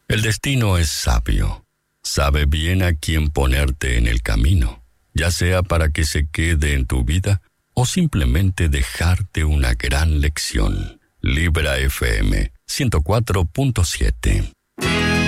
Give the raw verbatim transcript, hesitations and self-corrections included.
El destino es sabio. Sabe bien a quién ponerte en el camino, ya sea para que se quede en tu vida o simplemente dejarte una gran lección. Libra F M ciento cuatro punto siete.